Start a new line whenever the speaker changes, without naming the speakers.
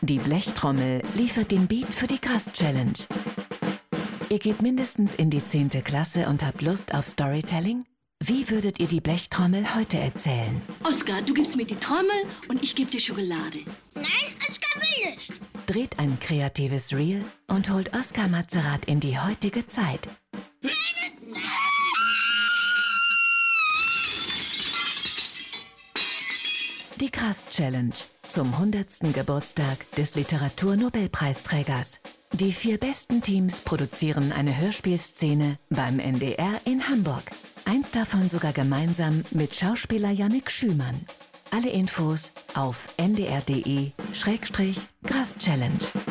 Die Blechtrommel liefert den Beat für die Krass-Challenge. Ihr geht mindestens in die 10. Klasse und habt Lust auf Storytelling? Wie würdet ihr die Blechtrommel heute erzählen?
Oskar, du gibst mir die Trommel und ich gebe dir Schokolade.
Nein, Oskar will nicht.
Dreht ein kreatives Reel und holt Oskar Matzerath in die heutige Zeit. Die Krass-Challenge zum 100. Geburtstag des Literaturnobelpreisträgers. Die 4 besten Teams produzieren eine Hörspielszene beim NDR in Hamburg. Eins davon sogar gemeinsam mit Schauspieler Jannik Schümann. Alle Infos auf ndr.de/Krass-Challenge.